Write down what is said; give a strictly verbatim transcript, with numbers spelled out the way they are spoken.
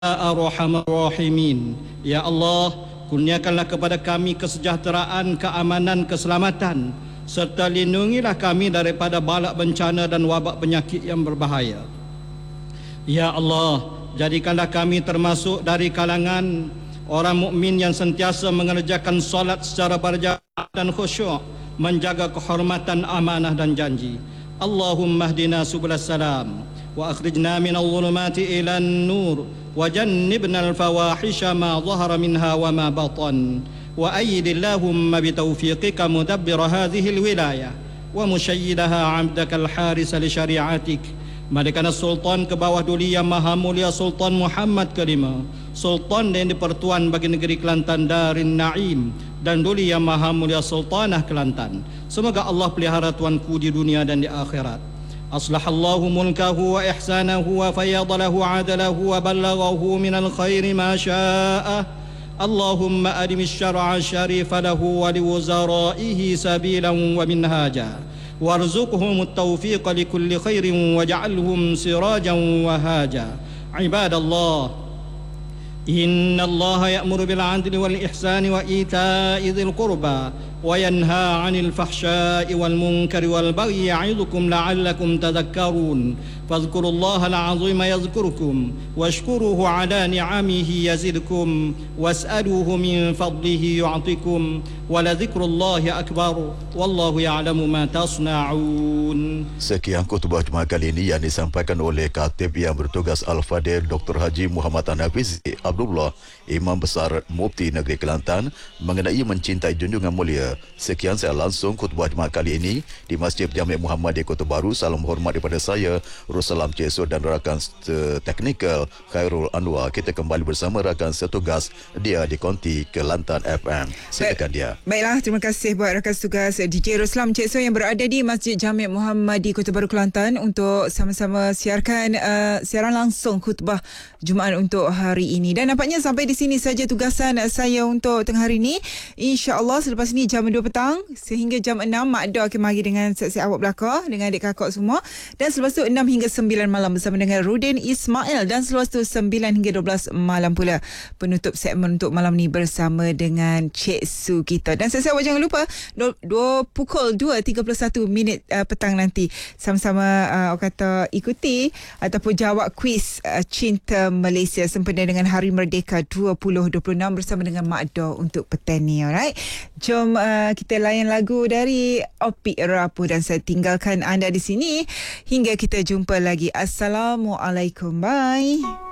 Arhamar Rahimin. Ya Allah, kurniakanlah kepada kami kesejahteraan, keamanan, keselamatan, serta lindungilah kami daripada balak bencana dan wabak penyakit yang berbahaya. Ya Allah, jadikanlah kami termasuk dari kalangan orang mukmin yang sentiasa mengerjakan solat secara berjamaah dan khusyuk, menjaga kehormatan, amanah dan janji. Allahumma hdina subulas salam wa akhrijna minal zulumati ilan nur wa jannibna al-fawahisha ma zahara minha wa ma batan wa ayyidillahumma bitawfiqika mudabbira hadhihi al-wilayah wa musyayyidaha 'abdaka al-harisa li syari'atik Malikana Sultan ke bawah duli Yang Maha Mulia Sultan Muhammad kelima, Sultan dan Dipertuan bagi negeri Kelantan Darin Naim, dan duli Yang Maha Mulia Sultanah Kelantan. Semoga Allah pelihara tuanku di dunia dan di akhirat. Aslahallahu mulkahu wa ihsanahu wa fayyadalahu adalahu wa ballaghahu minal khairi ma sya'a. Allahumma adimi syar'a syarifa lahu wa liwuzaraihi sabilan wa minhaja. وارزقهم التوفيق لكل خير واجعلهم سراجا وهاجا عباد الله إن الله يأمر بالعدل والإحسان وإيتاء ذي القربى وينهى عن الفحشاء والمنكر والبغي يعظكم لعلكم تذكرون فاذكروا الله العظيم يذكركم واشكروه على نعمه يزدكم واسألوه من فضله يعطكم ولذكر الله أكبر والله يعلم ما تصنعون. Sekian khutbah Jumaat kali ini yang disampaikan oleh Khatib yang bertugas Al-Fadil Doktor Haji Muhammad Hanafiz Abdullah, Imam Besar Mufti Negeri Kelantan, mengenai mencintai junjungan mulia. Sekian saya langsung khutbah Jumaat kali ini di Masjid Jami' Muhammad di Kota Baru. Salam hormat daripada saya, Russalam Cik Sur, dan rakan teknikal Khairul Anwar. Kita kembali bersama rakan setugas dia di Konti Kelantan F M. Silakan dia. Baiklah, terima kasih buat rakan setugas D J Russalam Cik Sur yang berada di Masjid Jami' Muhammad di Kota Baru Kelantan untuk sama-sama siarkan uh, siaran langsung khutbah Jumaat untuk hari ini. Dan nampaknya sampai di sini saja tugasan saya untuk tengah hari ini. InsyaAllah selepas ini jam dua petang sehingga jam enam Mak Do akan mari dengan siap-siap awak belakang dengan adik kakak semua. Dan selepas tu enam hingga sembilan malam bersama dengan Rudin Ismail. Dan selepas tu sembilan hingga dua belas malam pula penutup segmen untuk malam ni bersama dengan Cik Su kita. Dan siap-siap awak jangan lupa dua, pukul dua tiga puluh satu minit uh, petang nanti sama-sama uh, awak kata ikuti ataupun jawab kuis uh, Cinta Malaysia sempena dengan Hari Merdeka dua ribu dua puluh enam bersama dengan Mak Do untuk petang ni. Alright, jom uh, kita layan lagu dari Opik Rapuh dan saya tinggalkan anda di sini hingga kita jumpa lagi. Assalamualaikum, bye.